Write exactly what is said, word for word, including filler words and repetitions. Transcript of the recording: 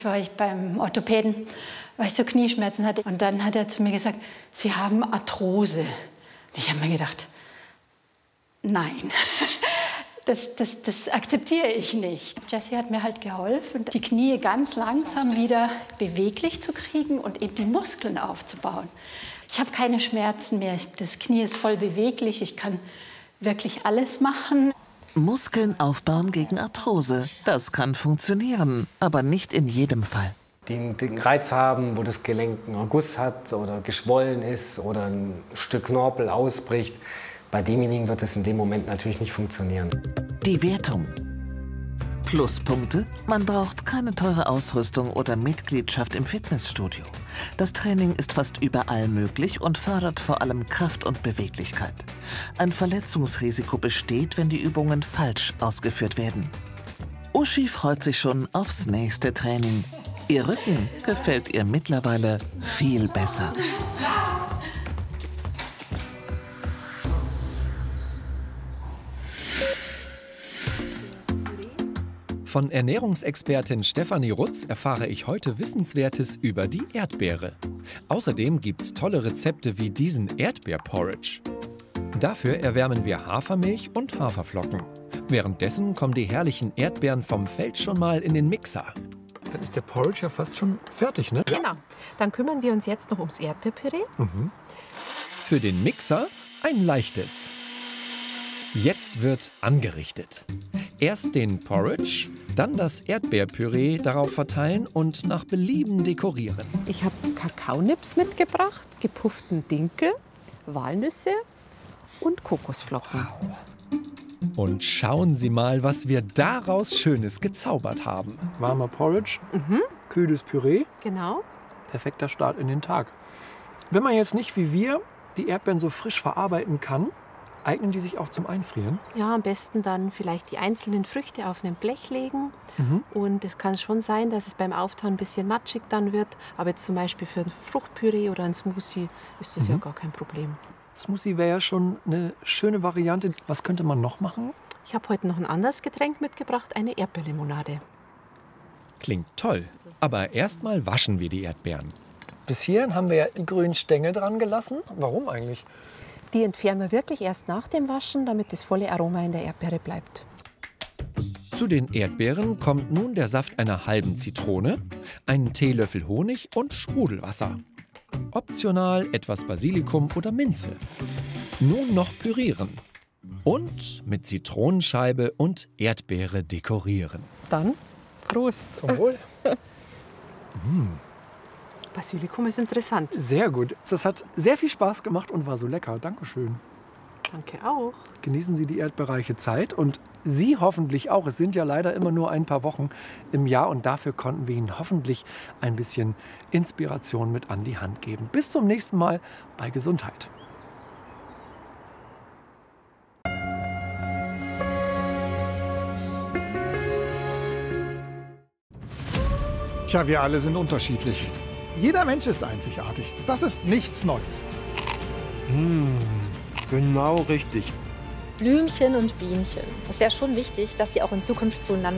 War ich beim Orthopäden, weil ich so Knieschmerzen hatte. Und dann hat er zu mir gesagt, Sie haben Arthrose. Und ich habe mir gedacht, nein, das, das, das akzeptiere ich nicht. Jessie hat mir halt geholfen, die Knie ganz langsam wieder beweglich zu kriegen und eben die Muskeln aufzubauen. Ich habe keine Schmerzen mehr, das Knie ist voll beweglich, ich kann wirklich alles machen. Muskeln aufbauen gegen Arthrose, das kann funktionieren, aber nicht in jedem Fall. Die einen Reiz haben, wo das Gelenk einen Guss hat oder geschwollen ist oder ein Stück Knorpel ausbricht, bei demjenigen wird es in dem Moment natürlich nicht funktionieren. Die Wertung. Pluspunkte: Man braucht keine teure Ausrüstung oder Mitgliedschaft im Fitnessstudio. Das Training ist fast überall möglich und fördert vor allem Kraft und Beweglichkeit. Ein Verletzungsrisiko besteht, wenn die Übungen falsch ausgeführt werden. Uschi freut sich schon aufs nächste Training. Ihr Rücken gefällt ihr mittlerweile viel besser. Von Ernährungsexpertin Stefanie Rutz erfahre ich heute Wissenswertes über die Erdbeere. Außerdem gibt's tolle Rezepte wie diesen Erdbeerporridge. Dafür erwärmen wir Hafermilch und Haferflocken. Währenddessen kommen die herrlichen Erdbeeren vom Feld schon mal in den Mixer. Dann ist der Porridge ja fast schon fertig, ne? Genau. Dann kümmern wir uns jetzt noch ums Erdbeerpüree. Mhm. Für den Mixer ein leichtes. Jetzt wird angerichtet. Erst den Porridge, dann das Erdbeerpüree darauf verteilen und nach Belieben dekorieren. Ich habe Kakaonips mitgebracht, gepufften Dinkel, Walnüsse und Kokosflocken. Wow. Und schauen Sie mal, was wir daraus Schönes gezaubert haben. Warmer Porridge, Mhm. kühles Püree, Genau. perfekter Start in den Tag. Wenn man jetzt nicht wie wir die Erdbeeren so frisch verarbeiten kann, eignen die sich auch zum Einfrieren? Ja, am besten dann vielleicht die einzelnen Früchte auf ein Blech legen. Mhm. Und es kann schon sein, dass es beim Auftauen ein bisschen matschig dann wird. Aber jetzt zum Beispiel für ein Fruchtpüree oder ein Smoothie ist das Mhm. ja gar kein Problem. Smoothie wäre ja schon eine schöne Variante. Was könnte man noch machen? Ich habe heute noch ein anderes Getränk mitgebracht, eine Erdbeerlimonade. Klingt toll, aber erstmal waschen wir die Erdbeeren. Bis hierhin haben wir ja die grünen Stängel dran gelassen. Warum eigentlich? Die entfernen wir wirklich erst nach dem Waschen, damit das volle Aroma in der Erdbeere bleibt. Zu den Erdbeeren kommt nun der Saft einer halben Zitrone, einen Teelöffel Honig und Sprudelwasser. Optional etwas Basilikum oder Minze. Nun noch pürieren. Und mit Zitronenscheibe und Erdbeere dekorieren. Dann Prost. Zum Wohl. Basilikum ist interessant. Sehr gut. Das hat sehr viel Spaß gemacht und war so lecker. Dankeschön. Danke auch. Genießen Sie die erdbeerreiche Zeit und Sie hoffentlich auch. Es sind ja leider immer nur ein paar Wochen im Jahr und dafür konnten wir Ihnen hoffentlich ein bisschen Inspiration mit an die Hand geben. Bis zum nächsten Mal bei Gesundheit. Tja, wir alle sind unterschiedlich. Jeder Mensch ist einzigartig. Das ist nichts Neues. Mmh, genau richtig. Blümchen und Bienchen. Es ist ja schon wichtig, dass die auch in Zukunft zueinander